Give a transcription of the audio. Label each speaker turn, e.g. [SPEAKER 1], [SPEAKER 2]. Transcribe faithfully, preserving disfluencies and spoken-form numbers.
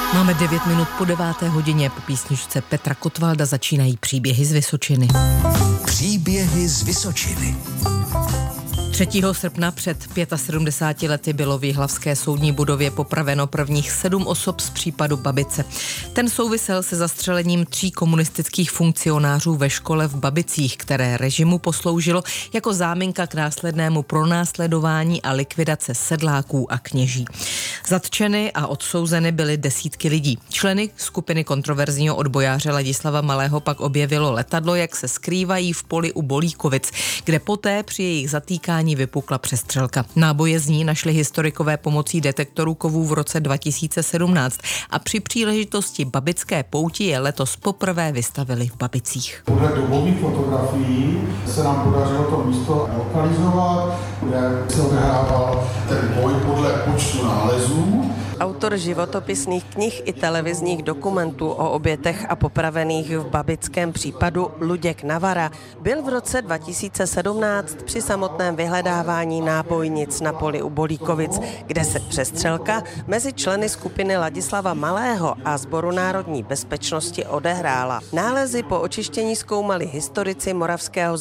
[SPEAKER 1] Máme devět minut po deváté hodině. Po písničce Petra Kotvalda začínají příběhy z Vysočiny.
[SPEAKER 2] Příběhy z Vysočiny.
[SPEAKER 1] třetího srpna před sedmdesáti pěti lety bylo v jihlavské soudní budově popraveno prvních sedm osob z případu Babice. Ten souvisel se zastřelením tří komunistických funkcionářů ve škole v Babicích, které režimu posloužilo jako záminka k následnému pronásledování a likvidace sedláků a kněží. Zatčeny a odsouzeny byly desítky lidí. Členy skupiny kontroverzního odbojáře Ladislava Malého pak objevilo letadlo, jak se skrývají v poli u Bolíkovic, kde poté při jejich zatýkání vypukla přestřelka. Náboje z ní našli historikové pomocí detektorů kovů v roce dva tisíce sedmnáct a při příležitosti babické pouti je letos poprvé vystavili v Babicích.
[SPEAKER 3] Podle dobových fotografií se nám podařilo to místo lokalizovat, kde se odehrával ten boj podle počtu nálezů.
[SPEAKER 4] Autor životopisných knih i televizních dokumentů o obětech a popravených v babickém případu Luděk Navara byl v roce dva tisíce sedmnáct při samotném vyhledávání nábojnic na poli u Bolíkovic, kde se přestřelka mezi členy skupiny Ladislava Malého a Sboru národní bezpečnosti odehrála. Nálezy po očištění zkoumali historici Moravského